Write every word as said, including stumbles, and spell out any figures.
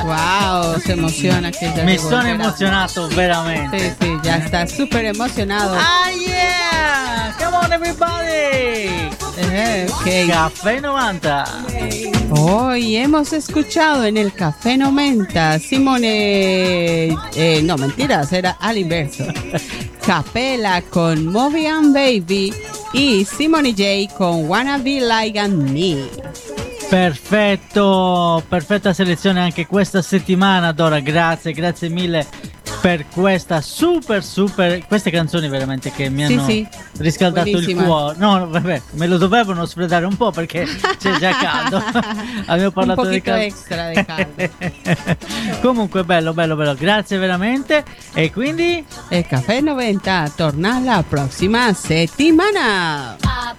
Wow, se emociona que ya Mi llegó sono el verano. emozionato veramente. Sí, sí, ya está súper emocionado. Ah yeah! Come on everybody! Eh, ok. Caffè novanta. Hoy hemos escuchado en el Café noventa Simone, eh, no mentiras, era al inverso. Capella con Movie and Baby y Simone J con Wanna Be Like and Me. Perfetto, perfetta selezione anche questa settimana, Dora. Grazie, grazie mille per questa super super queste canzoni veramente che mi Sì, hanno sì. riscaldato Buonissima. il cuore. No, vabbè, me lo dovevano sfreddare un po' perché c'è già caldo. Abbiamo parlato Un del poquito caldo. extra de caldo. Comunque bello, bello, bello. Grazie veramente. E quindi El Café noventa torna la próxima settimana.